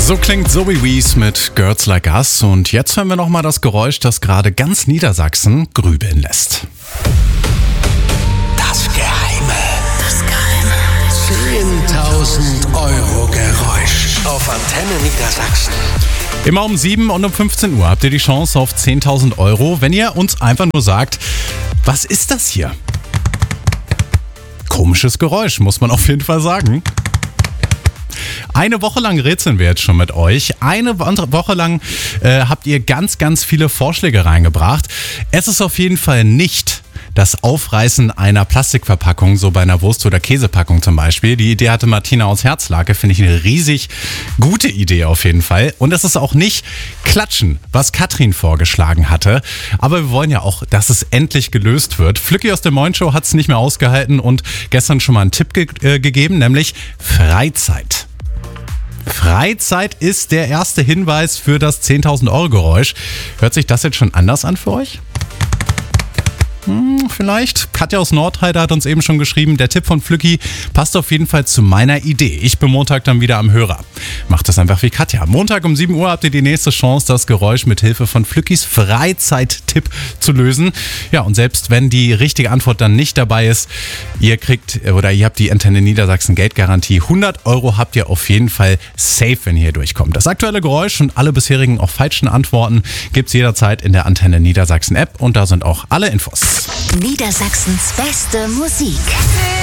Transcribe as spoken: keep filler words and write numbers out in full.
So klingt Zoe Wees mit Girls Like Us. Und jetzt hören wir nochmal das Geräusch, das gerade ganz Niedersachsen grübeln lässt. Das Geheime. Das Geheime. zehntausend Euro Geräusch auf Antenne Niedersachsen. Immer um sieben und um fünfzehn Uhr habt ihr die Chance auf zehntausend Euro, wenn ihr uns einfach nur sagt, was ist das hier? Komisches Geräusch, muss man auf jeden Fall sagen. Eine Woche lang rätseln wir jetzt schon mit euch. Eine Woche lang äh, habt ihr ganz, ganz viele Vorschläge reingebracht. Es ist auf jeden Fall nicht das Aufreißen einer Plastikverpackung, so bei einer Wurst- oder Käsepackung zum Beispiel. Die Idee hatte Martina aus Herzlake, finde ich eine riesig gute Idee auf jeden Fall. Und es ist auch nicht Klatschen, was Katrin vorgeschlagen hatte. Aber wir wollen ja auch, dass es endlich gelöst wird. Flücki aus der Moin Show hat es nicht mehr ausgehalten und gestern schon mal einen Tipp ge- äh, gegeben, nämlich Freizeit. Freizeit ist der erste Hinweis für das zehntausend Euro Geräusch. Hört sich das jetzt schon anders an für euch? Hm, vielleicht. Katja aus Nordheide hat uns eben schon geschrieben, der Tipp von Flücki passt auf jeden Fall zu meiner Idee. Ich bin Montag dann wieder am Hörer. Macht das einfach wie Katja. Montag um sieben Uhr habt ihr die nächste Chance, das Geräusch mit Hilfe von Flückis Freizeit-Tipp zu lösen. Ja, und selbst wenn die richtige Antwort dann nicht dabei ist, ihr kriegt oder ihr habt die Antenne Niedersachsen Geldgarantie. hundert Euro habt ihr auf jeden Fall safe, wenn ihr hier durchkommt. Das aktuelle Geräusch und alle bisherigen auch falschen Antworten gibt's jederzeit in der Antenne Niedersachsen App und da sind auch alle Infos. Niedersachsens beste Musik.